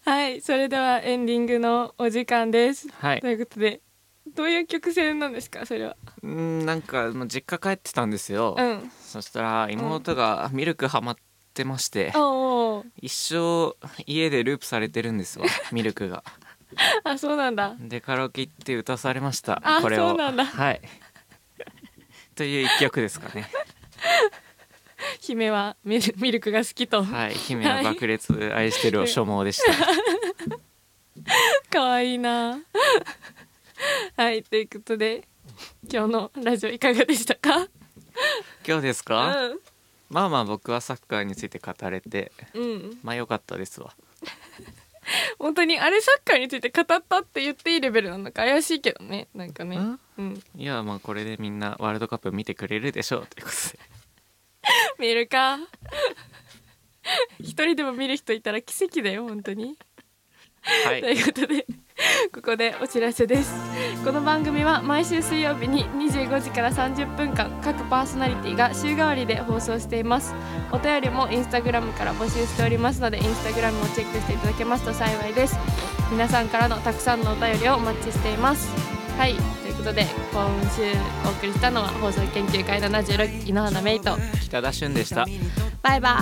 はい、それではエンディングのお時間です、 はい、 ということでどういう曲線なんですかそれは。 なんかもう実家帰ってたんですよ、 うん。 そしたら妹がミルクハマってまして、 おー。 一生家でループされてるんですわミルクが。 あ、そうなんだ。 でカラオケ行って歌わされました、 あ、 これを。 そうなんだ。 はいという一曲ですかね。 姫はミルクが好きと。 はい、姫は爆裂愛してるを所望でした。 かわいいな。はい、ということで今日のラジオいかがでしたか？ 今日ですか、 うん。 まあまあ僕はサッカーについて語れて、 うん。 まあ良かったですわ。 本当にあれサッカーについて語ったって言っていいレベルなのか怪しいけどね、なんかね。うん。 いやまあこれでみんなワールドカップ見てくれるでしょうということで。 見るか。一人でも見る人いたら奇跡だよ本当に。 はいということでここでお知らせです。この番組は毎週水曜日に25時から30分間各パーソナリティが週替わりで放送しています。お便りもインスタグラムから募集しておりますのでインスタグラムをチェックしていただけますと幸いです。皆さんからのたくさんのお便りをお待ちしています。はい、ということで今週お送りしたのは放送研究会76井ノ原メイト北田俊でした。 バイバイ。